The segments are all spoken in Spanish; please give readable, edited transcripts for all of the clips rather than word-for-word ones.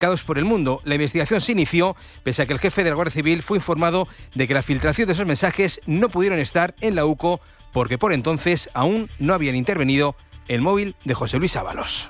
caos por el mundo. La investigación se inició pese a que el jefe de la Guardia Civil fue informado de que la filtración de esos mensajes no pudieron estar en la UCO porque por entonces aún no habían intervenido el móvil de José Luis Ábalos.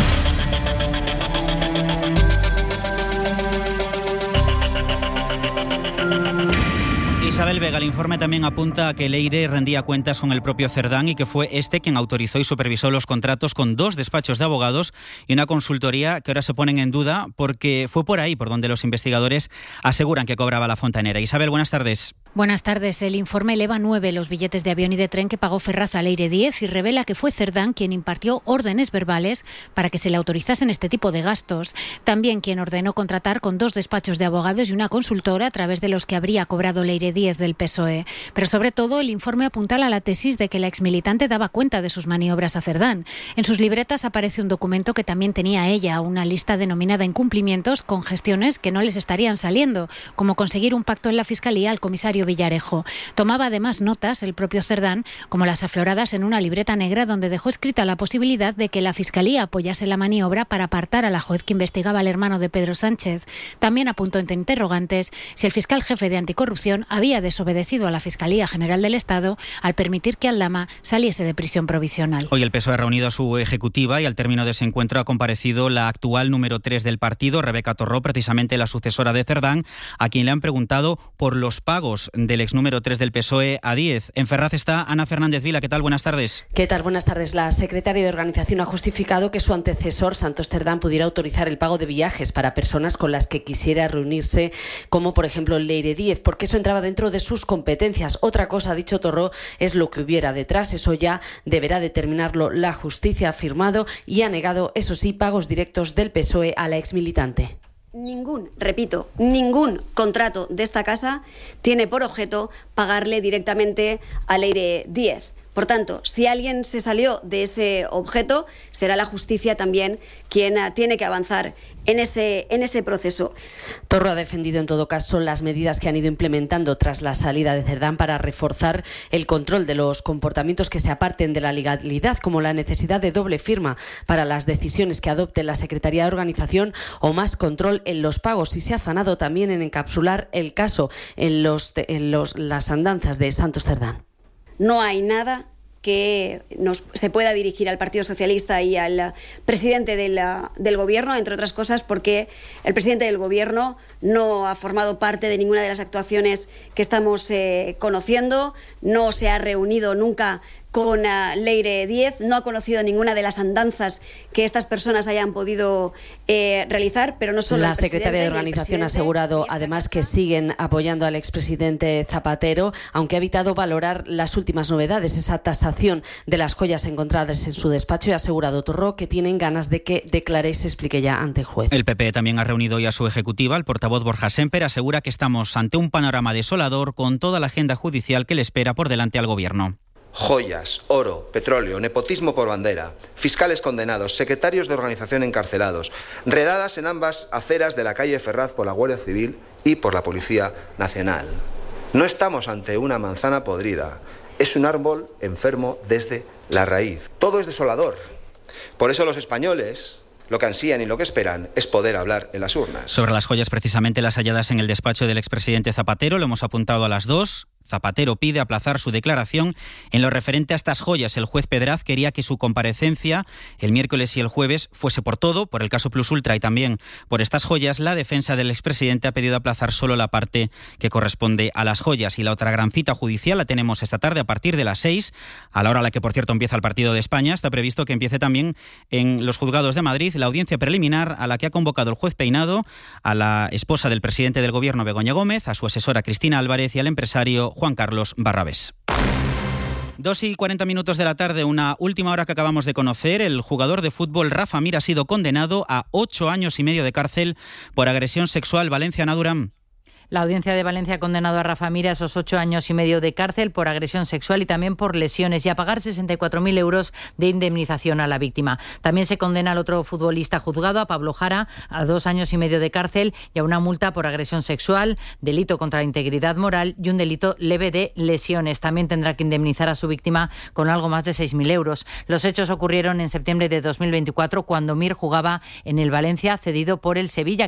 Isabel Vega, el informe también apunta a que Leire rendía cuentas con el propio Cerdán y que fue este quien autorizó y supervisó los contratos con 2 despachos de abogados y una consultoría que ahora se ponen en duda porque fue por ahí por donde los investigadores aseguran que cobraba la fontanera. Isabel, buenas tardes. Buenas tardes. El informe eleva a 9 los billetes de avión y de tren que pagó Ferraz a Leire Díez y revela que fue Cerdán quien impartió órdenes verbales para que se le autorizasen este tipo de gastos. También quien ordenó contratar con 2 despachos de abogados y una consultora a través de los que habría cobrado Leire Díez del PSOE. Pero sobre todo el informe apuntala a la tesis de que la exmilitante daba cuenta de sus maniobras a Cerdán. En sus libretas aparece un documento que también tenía ella, una lista denominada incumplimientos con gestiones que no les estarían saliendo, como conseguir un pacto en la Fiscalía al comisario Villarejo. Tomaba además notas el propio Cerdán, como las afloradas en una libreta negra donde dejó escrita la posibilidad de que la Fiscalía apoyase la maniobra para apartar a la juez que investigaba al hermano de Pedro Sánchez. También apuntó entre interrogantes si el fiscal jefe de anticorrupción había desobedecido a la Fiscalía General del Estado al permitir que Aldama saliese de prisión provisional. Hoy el PSOE ha reunido a su ejecutiva y al término de ese encuentro ha comparecido la actual número 3 del partido, Rebeca Torró, precisamente la sucesora de Cerdán, a quien le han preguntado por los pagos del ex número 3 del PSOE a Díez. En Ferraz está Ana Fernández Vila. ¿Qué tal? Buenas tardes. ¿Qué tal? Buenas tardes. La secretaria de Organización ha justificado que su antecesor, Santos Cerdán, pudiera autorizar el pago de viajes para personas con las que quisiera reunirse, como por ejemplo Leire Díez, porque eso entraba dentro de sus competencias. Otra cosa, ha dicho Torró, es lo que hubiera detrás. Eso ya deberá determinarlo la justicia, ha afirmado, y ha negado, eso sí, pagos directos del PSOE a la exmilitante. Ningún contrato de esta casa tiene por objeto pagarle directamente a Leire Díez. Por tanto, si alguien se salió de ese objeto, será la justicia también quien tiene que avanzar en ese proceso. Torró ha defendido en todo caso las medidas que han ido implementando tras la salida de Cerdán para reforzar el control de los comportamientos que se aparten de la legalidad, como la necesidad de doble firma para las decisiones que adopte la Secretaría de Organización o más control en los pagos. Y se ha afanado también en encapsular el caso en las andanzas de Santos Cerdán. No hay nada que se pueda dirigir al Partido Socialista y al presidente del Gobierno, entre otras cosas porque el presidente del Gobierno no ha formado parte de ninguna de las actuaciones que estamos conociendo, no se ha reunido nunca con Leire Díez, no ha conocido ninguna de las andanzas que estas personas hayan podido realizar, pero no solo la secretaria de Organización ha asegurado además que siguen apoyando al expresidente Zapatero, aunque ha evitado valorar las últimas novedades, esa tasación de las joyas encontradas en su despacho, y ha asegurado Torró que tienen ganas de que declare y se explique ya ante el juez. El PP también ha reunido hoy a su ejecutiva. El portavoz Borja Sémper asegura que estamos ante un panorama desolador con toda la agenda judicial que le espera por delante al Gobierno. Joyas, oro, petróleo, nepotismo por bandera, fiscales condenados, secretarios de organización encarcelados, redadas en ambas aceras de la calle Ferraz por la Guardia Civil y por la Policía Nacional. No estamos ante una manzana podrida, es un árbol enfermo desde la raíz. Todo es desolador. Por eso los españoles lo que ansían y lo que esperan es poder hablar en las urnas. Sobre las joyas, precisamente las halladas en el despacho del expresidente Zapatero, lo hemos apuntado a las 2. Zapatero pide aplazar su declaración en lo referente a estas joyas. El juez Pedraz quería que su comparecencia el miércoles y el jueves fuese por todo, por el caso Plus Ultra y también por estas joyas. La defensa del expresidente ha pedido aplazar solo la parte que corresponde a las joyas. Y la otra gran cita judicial la tenemos esta tarde a partir de las 6, a la hora a la que, por cierto, empieza el partido de España. Está previsto que empiece también en los juzgados de Madrid la audiencia preliminar a la que ha convocado el juez Peinado a la esposa del presidente del Gobierno, Begoña Gómez, a su asesora Cristina Álvarez y al empresario Juan Carlos Barrabés. 2:40 de la tarde, una última hora que acabamos de conocer. El jugador de fútbol Rafa Mir ha sido condenado a 8 años y medio de cárcel por agresión sexual. Valencia, Durán. La Audiencia de Valencia ha condenado a Rafa Mir a esos 8 años y medio de cárcel por agresión sexual y también por lesiones y a pagar 64.000 euros de indemnización a la víctima. También se condena al otro futbolista juzgado, a Pablo Jara, a 2 años y medio de cárcel y a una multa por agresión sexual, delito contra la integridad moral y un delito leve de lesiones. También tendrá que indemnizar a su víctima con algo más de 6.000 euros. Los hechos ocurrieron en septiembre de 2024 cuando Mir jugaba en el Valencia, cedido por el Sevilla.